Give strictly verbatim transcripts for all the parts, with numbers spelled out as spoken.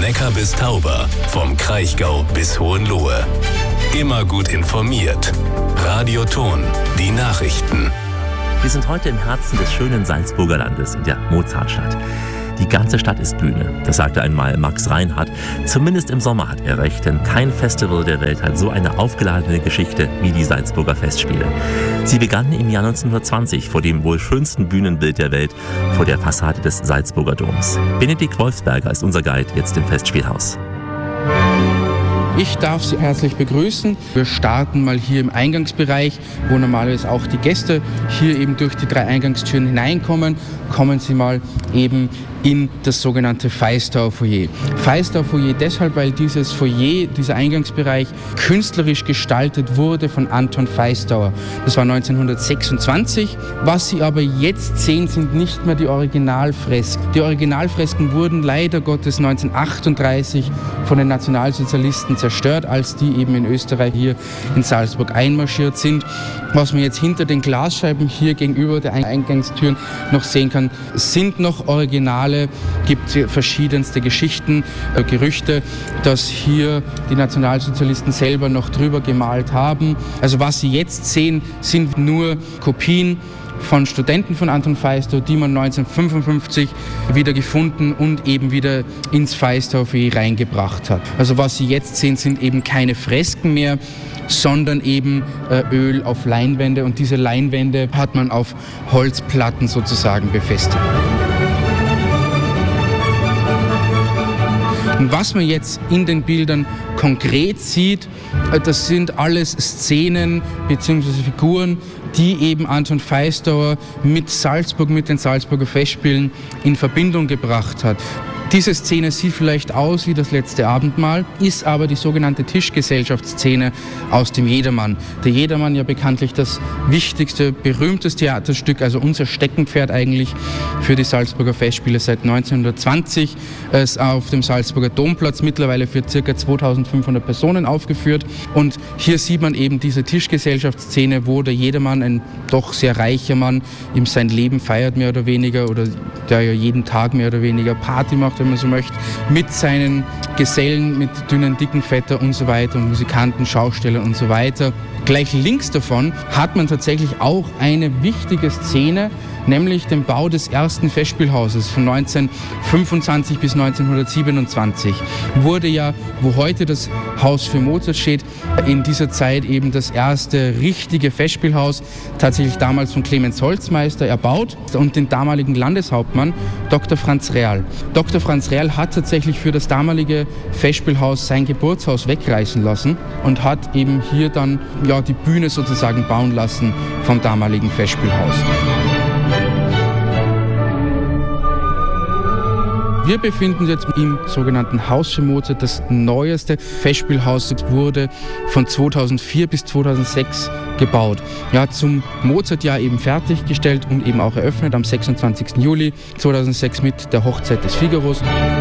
Neckar bis Tauber, vom Kraichgau bis Hohenlohe. Immer gut informiert. Radio Thon, die Nachrichten. Wir sind heute im Herzen des schönen Salzburger Landes, in der Mozartstadt. Die ganze Stadt ist Bühne, das sagte einmal Max Reinhardt. Zumindest im Sommer hat er recht, denn kein Festival der Welt hat so eine aufgeladene Geschichte wie die Salzburger Festspiele. Sie begannen im Jahr neunzehnhundertzwanzig vor dem wohl schönsten Bühnenbild der Welt, vor der Fassade des Salzburger Doms. Benedikt Wolfsberger ist unser Guide jetzt im Festspielhaus. Ich darf Sie herzlich begrüßen. Wir starten mal hier im Eingangsbereich, wo normalerweise auch die Gäste hier eben durch die drei Eingangstüren hineinkommen. Kommen Sie mal eben in das sogenannte Feistauer Foyer. Feistauer Foyer deshalb, weil dieses Foyer, dieser Eingangsbereich künstlerisch gestaltet wurde von Anton Feistauer. Das war neunzehnhundertsechsundzwanzig. Was Sie aber jetzt sehen, sind nicht mehr die Originalfresken. Die Originalfresken wurden leider Gottes neunzehnhundertachtunddreißig von den Nationalsozialisten zerstört, als die eben in Österreich hier in Salzburg einmarschiert sind. Was man jetzt hinter den Glasscheiben hier gegenüber der Eingangstüren noch sehen kann, sind noch Originale. Gibt verschiedenste Geschichten, äh, Gerüchte, dass hier die Nationalsozialisten selber noch drüber gemalt haben. Also was Sie jetzt sehen, sind nur Kopien von Studenten von Anton Feistauer, die man neunzehnhundertfünfundfünfzig wieder gefunden und eben wieder ins Feistauer Foyer reingebracht hat. Also was Sie jetzt sehen, sind eben keine Fresken mehr, sondern eben äh, Öl auf Leinwände, und diese Leinwände hat man auf Holzplatten sozusagen befestigt. Und was man jetzt in den Bildern konkret sieht, das sind alles Szenen bzw. Figuren, die eben Anton Feistauer mit Salzburg, mit den Salzburger Festspielen in Verbindung gebracht hat. Diese Szene sieht vielleicht aus wie das letzte Abendmahl, ist aber die sogenannte Tischgesellschaftsszene aus dem Jedermann. Der Jedermann ja bekanntlich das wichtigste, berühmteste Theaterstück, also unser Steckenpferd eigentlich für die Salzburger Festspiele seit neunzehnhundertzwanzig. Es auf dem Salzburger Domplatz mittlerweile für ca. zweitausendfünfhundert Personen aufgeführt. Und hier sieht man eben diese Tischgesellschaftsszene, wo der Jedermann, ein doch sehr reicher Mann, ihm sein Leben feiert mehr oder weniger, oder der ja jeden Tag mehr oder weniger Party macht, wenn man so möchte, mit seinen Gesellen, mit dünnen, dicken Vetter und so weiter und Musikanten, Schaustellern und so weiter. Gleich links davon hat man tatsächlich auch eine wichtige Szene, nämlich den Bau des ersten Festspielhauses von neunzehnhundertfünfundzwanzig bis neunzehnhundertsiebenundzwanzig. Wurde ja, wo heute das Haus für Mozart steht, in dieser Zeit eben das erste richtige Festspielhaus, tatsächlich damals von Clemens Holzmeister erbaut und den damaligen Landeshauptmann Doktor Franz Real. Doktor Franz Real hat tatsächlich für das damalige Festspielhaus sein Geburtshaus wegreißen lassen und hat eben hier dann ja, die Bühne sozusagen bauen lassen vom damaligen Festspielhaus. Wir befinden uns jetzt im sogenannten Haus für Mozart. Das neueste Festspielhaus wurde von zweitausendvier bis zweitausendsechs gebaut. Ja, zum Mozartjahr eben fertiggestellt und eben auch eröffnet am sechsundzwanzigsten Juli zweitausendsechs mit der Hochzeit des Figaros.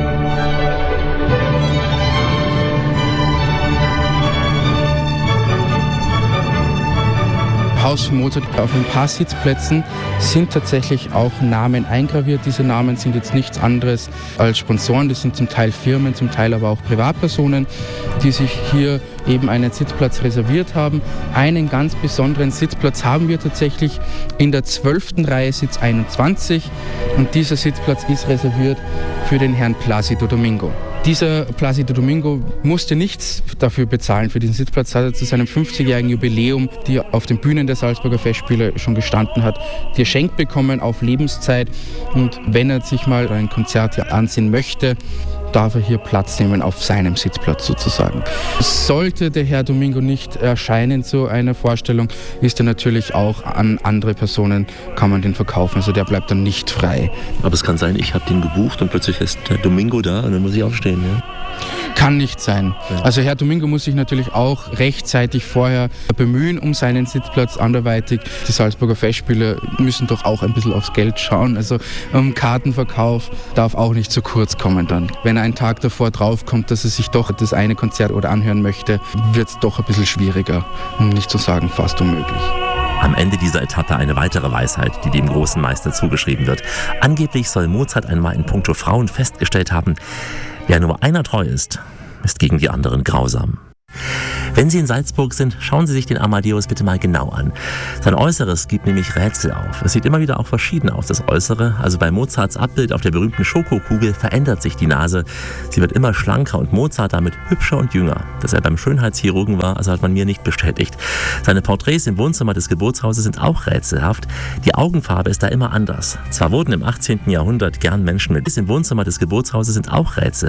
Haus für Mozart. Auf ein paar Sitzplätzen sind tatsächlich auch Namen eingraviert. Diese Namen sind jetzt nichts anderes als Sponsoren. Das sind zum Teil Firmen, zum Teil aber auch Privatpersonen, die sich hier eben einen Sitzplatz reserviert haben. Einen ganz besonderen Sitzplatz haben wir tatsächlich in der zwölften Reihe, Sitz einundzwanzig. Und dieser Sitzplatz ist reserviert für den Herrn Plácido Domingo. Dieser Plácido Domingo musste nichts dafür bezahlen. Für diesen Sitzplatz hat er zu seinem fünfzigjährigen Jubiläum, die auf den Bühnen der Salzburger Festspiele schon gestanden hat, geschenkt bekommen auf Lebenszeit. Und wenn er sich mal ein Konzert hier ansehen möchte, darf er hier Platz nehmen auf seinem Sitzplatz sozusagen. Sollte der Herr Domingo nicht erscheinen zu einer Vorstellung, ist er natürlich auch an andere Personen, kann man den verkaufen. Also der bleibt dann nicht frei. Aber es kann sein, ich habe den gebucht und plötzlich ist der Domingo da und dann muss ich aufstehen, ja? Kann nicht sein. Also Herr Domingo muss sich natürlich auch rechtzeitig vorher bemühen um seinen Sitzplatz. Anderweitig, die Salzburger Festspiele müssen doch auch ein bisschen aufs Geld schauen. Also um Kartenverkauf darf auch nicht zu kurz kommen dann. Wenn er einen Tag davor draufkommt, dass er sich doch das eine Konzert oder anhören möchte, wird es doch ein bisschen schwieriger, um nicht zu sagen fast unmöglich. Am Ende dieser Etappe eine weitere Weisheit, die dem großen Meister zugeschrieben wird. Angeblich soll Mozart einmal in puncto Frauen festgestellt haben, Wer nur einer treu ist, ist gegen die anderen grausam. Wenn Sie in Salzburg sind, schauen Sie sich den Amadeus bitte mal genau an. Sein Äußeres gibt nämlich Rätsel auf. Es sieht immer wieder auch verschieden aus, das Äußere. Also bei Mozarts Abbild auf der berühmten Schokokugel verändert sich die Nase. Sie wird immer schlanker und Mozart damit hübscher und jünger. Dass er beim Schönheitschirurgen war, also hat man mir nicht bestätigt. Seine Porträts im Wohnzimmer des Geburtshauses sind auch rätselhaft. Die Augenfarbe ist da immer anders. Zwar wurden im achtzehnten Jahrhundert gern Menschen mit im Wohnzimmer des Geburtshauses sind auch Rätsel.